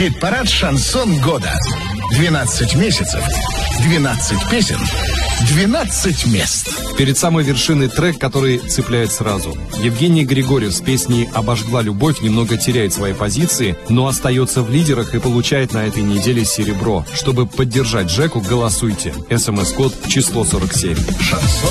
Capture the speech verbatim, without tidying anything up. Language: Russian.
Хит-парад «Шансон года». двенадцать месяцев, двенадцать песен, двенадцать мест. Перед самой вершиной трек, который цепляет сразу. Евгений Григорьев с песней «Обожгла любовь» немного теряет свои позиции, но остается в лидерах и получает на этой неделе серебро. Чтобы поддержать Жеку, голосуйте. СМС-код число сорок семь. Шансон.